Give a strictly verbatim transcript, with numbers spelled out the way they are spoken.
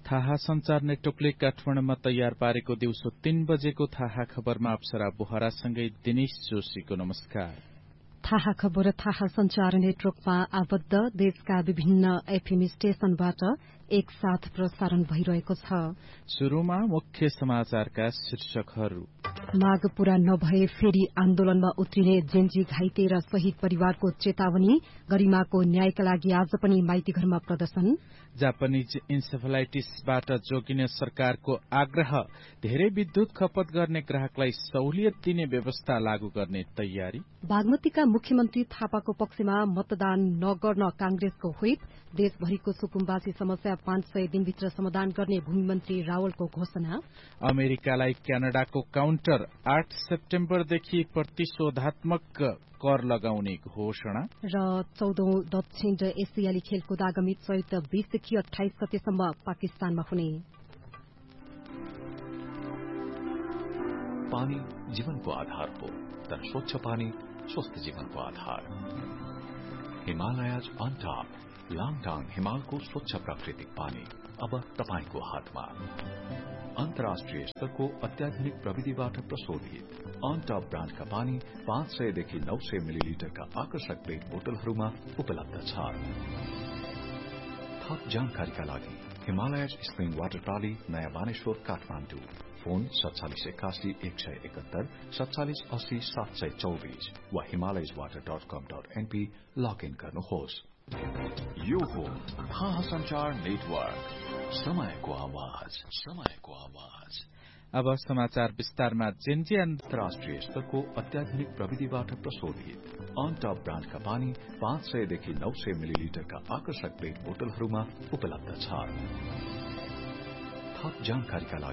थाहा संचार नेटवर्कले काठमाडौँमा तयार पारेको दिउँसो तीन बजेको थाहा खबरमा अप्सरा बोहरासँगै दिनेश जोशीको नमस्कार। थाहा खबर थाहा संचार नेटवर्कमा आबद्ध देशका विभिन्न एफएम स्टेशनबाट एक साथ प्रसारण भइरहेको छ। शुरूमा मुख्य समाचारका शीर्षकहरू। माग पूरा नभए फेरि आन्दोलनमा उत्रिने जेन्जी घाइते र शहीद परिवारको चेतावनी, गरिमाको न्यायका लागि आज पनि माइतीघरमा प्रदर्शन। जापानीज इन्सेफेलाइटिसबाट जोगिने सरकारको आग्रह, धेरै विद्युत खपत गर्ने ग्राहकलाई सहुलियत दिने व्यवस्था लागू गर्ने तयारी। बागमतीका मुख्यमन्त्री थापाको पक्षमा मतदान नगर्न कांग्रेसको व्हिप, देशभरिको सुकुम्बासी समस्या पाँच सय दिनभित्र समाधान गर्ने भूमिमन्त्री रावलको घोषणा। अमेरिकालाई क्यानाडाको काउन्टर, आठ सेप्टेम्बरदेखि प्रतिशोधात्मक कर लगाउने घोषणा। र चौधौं दक्षिण एसियाली खेलकुद आगामी चैत बीसदेखि अठाइस गतेसम्म पाकिस्तानमा हुने। पानी जीवनको आधार हो, तर स्वच्छ पानी स्वस्थ जीवनको आधार। हिमालयज अन टप, लाङटाङ हिमालको स्वच्छ प्राकृतिक पानी अब तपाईको हातमा। अन्तर्राष्ट्रिय स्तरको अत्याधुनिक प्रविधिबाट प्रशोधित अन टप ब्रान्डका पानी पाँच सयदेखि नौ सय मिलिलिटरका आकर्षक प्लेट बोतलहरूमा उपलब्ध छ। थप जानकारीका लागि हिमालयज स्प्रिङ वाटर प्राली, नयाँ बानेश्वर, काठमाडौँ। फोन सत्तालिस एकासी एक सय एकहत्तर सत्तालिस अस्सी सात सय चौबिस वा हिमालयज वाटर डट कम डट एनपी लगइन गर्नुहोस्। यो हो थाहा संचार नेटवर्क, समयको आवाज, समयको आवाज। अब समाचार विस्तारमा। जेन्जी अन्तर्राष्ट्रिय स्तरको अत्याधुनिक प्रविधिबाट प्रशोधित अन टप ब्रान्डका पानी पाँच सयदेखि नौ सय मिलिलिटरका आकर्षक प्लेट बोतलहरूमा उपलब्ध छ। थप जानकारीका लागि